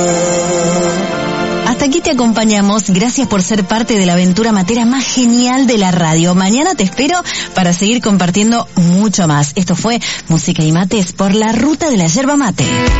Hasta aquí te acompañamos. Gracias por ser parte de la aventura matera más genial de la radio. Mañana te espero para seguir compartiendo mucho más. Esto fue Música y Mates por la Ruta de la Yerba Mate.